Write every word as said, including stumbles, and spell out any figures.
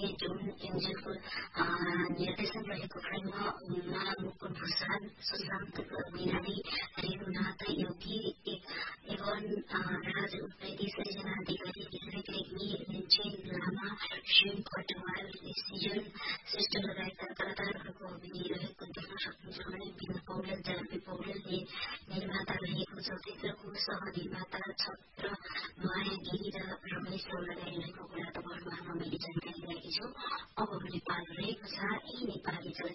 गर्ने जुन एन्जेलको निर्देशन रहेको फिल्ममा मुकुल भूषण, सुशान्त मीनाली, रेणुनाथ योगी, एवं राज उप्रेती, सृजना अधिकारी, रेग्मी लिन्छेन लामा, शिव कटवाल, सिजन श्रेष्ठ लगायतका कलाकारहरूको अभिनय रहेको देख्न सकिन्छ भने बिना पौडेल, जानवी पौडेलले निर्माता रहेको चलचित्रको सह-निर्माता छत्र माया गिरी र रमेश लगाई रहेको कुरा तपाईँहरूमा मैले जानकारी दिएकी छु। अब नेपाल रहेको छ यी नेपाली